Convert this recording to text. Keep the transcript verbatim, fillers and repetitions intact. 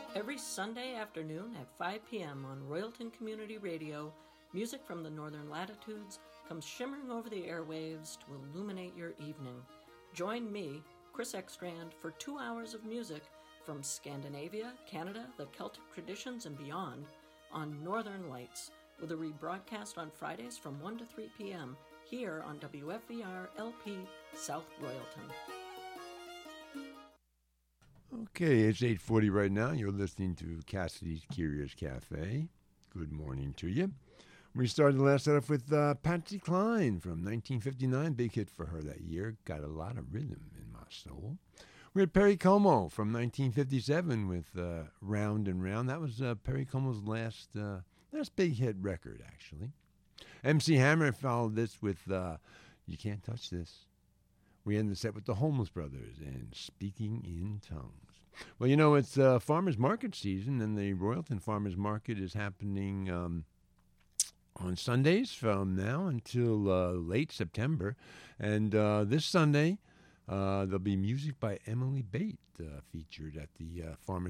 Every Sunday afternoon at five p.m. on Royalton Community Radio, music from the northern latitudes comes shimmering over the airwaves to illuminate your evening. Join me, Chris Ekstrand, for two hours of music from Scandinavia, Canada, the Celtic traditions, and beyond on Northern Lights, with a rebroadcast on Fridays from one to three p.m. here on W F V R L P South Royalton. Okay, it's eight forty right now. You're listening to Cassidy's Curious Cafe. Good morning to you. We started the last set off with uh, Patsy Cline from nineteen fifty-nine. Big hit for her that year. Got a lot of rhythm in my soul. We had Perry Como from nineteen fifty-seven with uh, Round and Round. That was uh, Perry Como's last, uh, last big hit record, actually. M C Hammer followed this with uh, You Can't Touch This. We end the set with the Homeless Brothers and Speaking in Tongues. Well, you know, it's uh, farmers market season, and the Royalton Farmers Market is happening um, on Sundays from now until uh, late September. And uh, this Sunday, uh, there'll be music by Emily Bate uh, featured at the uh, Farmers